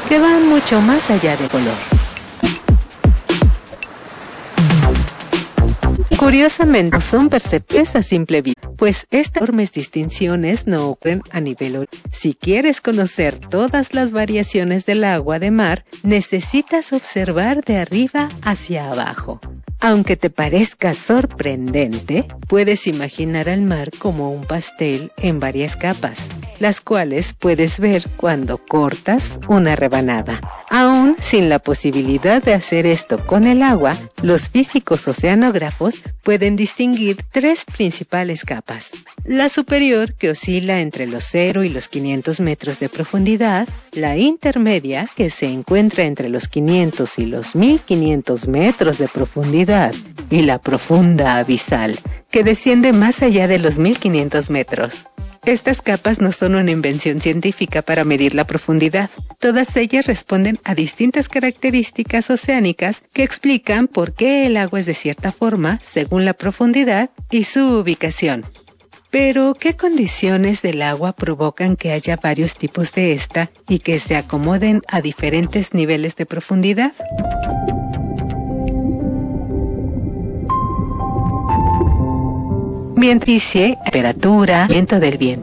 que van mucho más allá del color. Curiosamente, son perceptibles a simple vista, pues estas enormes distinciones no ocurren a nivel horizontal. Si quieres conocer todas las variaciones del agua de mar, necesitas observar de arriba hacia abajo. Aunque te parezca sorprendente, puedes imaginar al mar como un pastel en varias capas, las cuales puedes ver cuando cortas una rebanada. Aún sin la posibilidad de hacer esto con el agua, los físicos oceanógrafos pueden distinguir tres principales capas. La superior, que oscila entre los 0 y los 500 metros de profundidad, la intermedia, que se encuentra entre los 500 y los 1500 metros de profundidad, y la profunda abisal, que desciende más allá de los 1500 metros. Estas capas no son una invención científica para medir la profundidad. Todas ellas responden a distintas características oceánicas que explican por qué el agua es de cierta forma según la profundidad y su ubicación. Pero, ¿qué condiciones del agua provocan que haya varios tipos de esta y que se acomoden a diferentes niveles de profundidad? Temperatura, viento del viento.